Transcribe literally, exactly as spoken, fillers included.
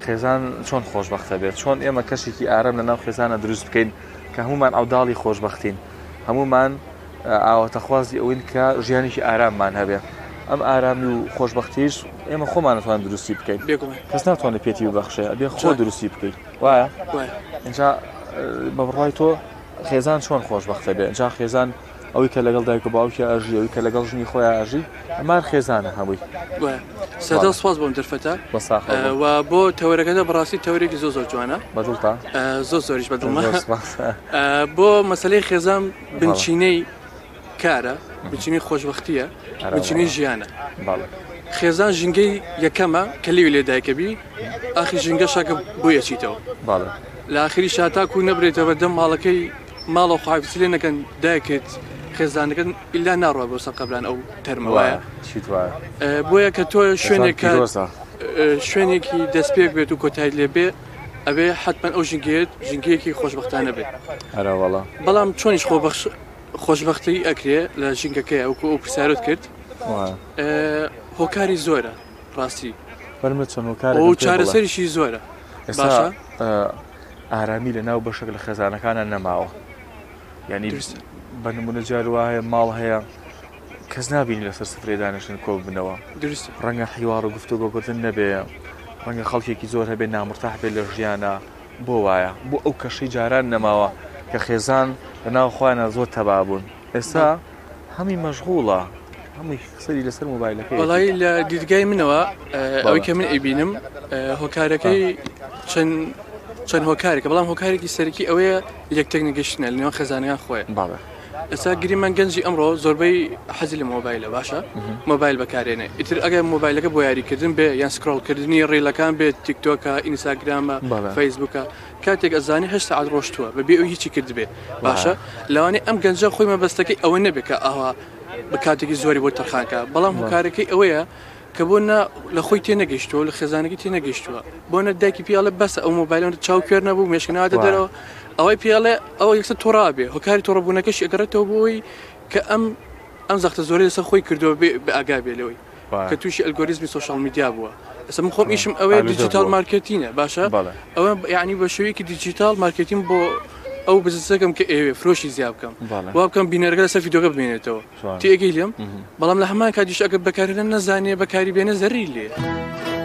خێزان چۆن خۆشبەختە بێت چۆن ئێمە کەشێکی ئارام لە ناو خێزانە دروست بکەین کە هەمومان ئەوداڵی خۆشبەختین هەمومان ئاواتەخوازی ئەوین کە ژیانێکی ئاراممان هەبێ ئەم ئارامی و خۆشبەختیش ئێمە خۆمان ناتوانین دروستی بکەین کەس ناتوانێت پێتی ببەخشێ ئەبێ خۆ دروستی بکەیت وایە اینجا بە بڕوای تۆ خێزان چۆن خۆشبەختە بێ اینجا خێزان ئەوەی کە لەگەڵ دایک و باوکی ئاژی ئەوەی کە لەگەڵ ژنی خۆی ئاژی ئەمان خێزانە هەمووی سەدا سوپاس بۆم دەرفەتە و بۆ تەوەرەکەدا بەڕاستی تەورێکی زۆر زۆر جوانە بەدڵتا زۆر زۆریش بەدڵمە بۆ مەسەلەی خێزان بنچینەی کارە بنچینی خۆشبەختیە بنچینی ژیانە خێزان ژنگەی یەکەمە کە لێوی لێ دایکەبی ئاخی ژنگە شاکە بۆ یەچیتەوە لە ئاخری شاتاکو نەبرێتەوە دەم ماڵەکەی ماڵە خواحافزی لێ نەکەن دایکت خێزانەکەن ئیلا ناڕوە بۆ سەقەبلان ئەو تەرمەوەیە بۆیە کە تۆ شوێنێک شوێنێکی دەستپێک بێت و کۆتایی لێ بێ ئەبێ حتمما ئەو ژنگێت ژنگەیەکی خۆشبەختانە بێت بەڵام چۆنیش خۆشبەختی ئەکرێ لە ژنگەکەی ئەو ئەو پرسیارت کرد هۆکاری زۆرە ڕاستی ئەو چارەسەریشی زۆرە باشە ئارامی لە ناو بەشێک لە خێزانەکانە نەماوە یعنی بە نمونە جار وایە ماڵ هەیە کەس نابینی لەسەر سفرەی دانیشتن کۆ ببنەوە ڕەنگە حیوار و گفتوگۆکردن نەبێ ڕەنگە خەڵکێکی زۆر هەبێ نامرتاح بێت لە ژیانە بۆ وایە بۆ ئەو کەشەی جاران نەماوە کە خێزان لە ناو خۆیانە زۆر تەبابوون ئێستا هەمی مەشغوڵە هەمووی قسەری لەسەر مۆبایلەکەی وەڵای لە دیدگای منەوە ئەوەی کە من ئەیبینم هۆکارەکەی چەند چەند هۆکارێکە بەڵام هۆکارێکی سەرەکی ئەوەیە یەکتێک نەگەشتنە لە نێوان خێزانەکان خۆیان ئێستا گریمان گەنجی ئەمڕۆ زۆربەی حەزی لە مۆبایلە باشە مۆبایل بەکارێنێ ئیتر ئەگەر مۆبایلەکە بۆ یاریکردن بێ یان سکرۆڵکردنی ڕێلەکان بێت تیکتۆکە ئینستاگرامە فەیسبووکە کاتێک ئەزانی هەشت سەعات ڕۆشتووە بەبێ ئەو هیچی کرد بێ باشە لەوانەیە ئەم گەنجە خۆی مەبەستەکەی ئەوە نەبێت کە ئاوا بە کاتێکی زۆری بۆ تەرخانکە بەڵام هۆکارەکەی ئەوەیە کە بۆ لە خۆی تێنەگەیشتووە لە خێزانەکەی تێنەگەیشتووە بۆ نە دایکی پیاڵە بەسە ئەو مۆبایلەوە چاو کوێر نەبوو مێشکنەوەتە دەرەوە ئەوەی پیاڵێ ئەوە یەکسەر تۆڕابێ هۆکاری تۆڕەبوونەکەش ئەگەڕێتەوە بۆی کە ئەم ئەم زەختە زۆری لەسەر خۆی کردووە بە ئاگا بێ لەوەی کە تووشی ئەلگۆریزمی سۆشال میدیا بووە ئەستا من خۆم ئیشم ئەوەیە دیجیتال مارکتینە باشە ئەوە یعنی بە شێوەیەکی دیجیتال مارکتین بۆ ئەو بزنسەکەم کە ئێوێ فرۆشی زیاد بکەم وا بکەم بینەرگە لەسەر ڤیدیۆکە ببینێتەوە تێگەی لێم بەڵام لە هەمان کاتیش ئەگەر بەکارهێنان نەزانێ بەکاری بێنە زەری لێ